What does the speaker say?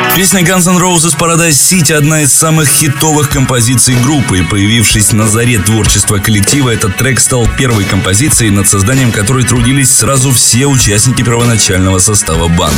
Песня Guns N' Roses Paradise City – одна из самых хитовых композиций группы. Появившись на заре творчества коллектива, этот трек стал первой композицией, над созданием которой трудились сразу все участники первоначального состава банды.